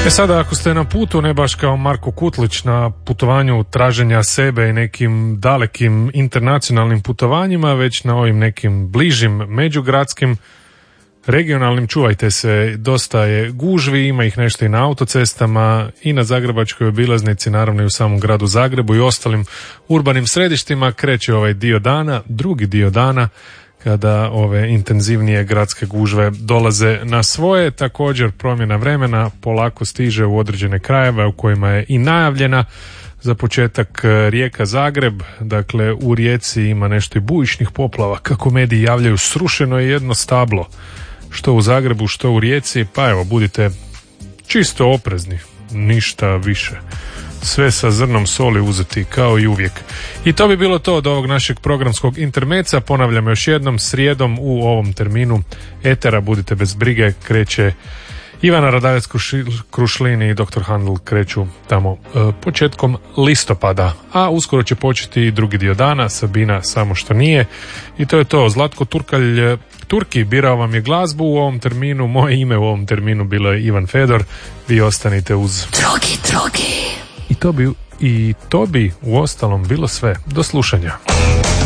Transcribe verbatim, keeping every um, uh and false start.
E sada, ako ste na putu, ne baš kao Marko Kutlić na putovanju traženja sebe i nekim dalekim internacionalnim putovanjima, već na ovim nekim bližim međugradskim, regionalnim, čuvajte se, dosta je gužvi, ima ih nešto i na autocestama i na Zagrebačkoj obilaznici, naravno i u samom gradu Zagrebu i ostalim urbanim središtima. Kreće ovaj dio dana, drugi dio dana, kada ove intenzivnije gradske gužve dolaze na svoje. Također promjena vremena polako stiže u određene krajeve u kojima je i najavljena. Za početak rijeka Zagreb, dakle u rijeci ima nešto i bujičnih poplava, kako mediji javljaju, srušeno je jedno stablo, što u Zagrebu, što u Rijeci, pa evo, budite čisto oprezni, ništa više. Sve sa zrnom soli uzeti, kao i uvijek. I to bi bilo to od ovog našeg programskog intermeca. Ponavljam još jednom, srijedom u ovom terminu etera, budite bez brige, kreće Ivana Radavec-Krušlin i doktor Handl kreću tamo e, početkom listopada, a uskoro će početi i drugi dio dana, Sabina samo što nije. I to je to. Zlatko Turkalj Turki birao vam je glazbu u ovom terminu, moje ime u ovom terminu bilo je Ivan Fedor. Vi ostanite uz Drogi, drogi. I to bi, i to bi u ostalom bilo sve. Do slušanja.